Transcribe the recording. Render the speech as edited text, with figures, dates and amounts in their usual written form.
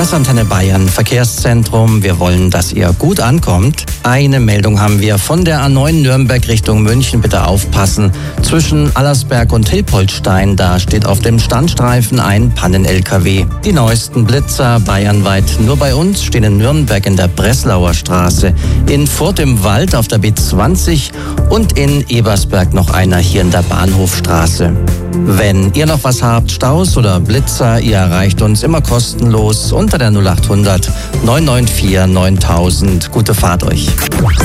Das Antenne Bayern Verkehrszentrum. Wir wollen, dass ihr gut ankommt. Eine Meldung haben wir von der A9 Nürnberg Richtung München. Bitte aufpassen. Zwischen Allersberg und Hilpoltstein, da steht auf dem Standstreifen ein Pannen-LKW. Die neuesten Blitzer bayernweit nur bei uns stehen in Nürnberg in der Breslauer Straße, in Furt im Wald auf der B20 und in Ebersberg noch einer hier in der Bahnhofstraße. Wenn ihr noch was habt, Staus oder Blitzer, ihr erreicht uns immer kostenlos unter der 0800 994 9000. Gute Fahrt euch.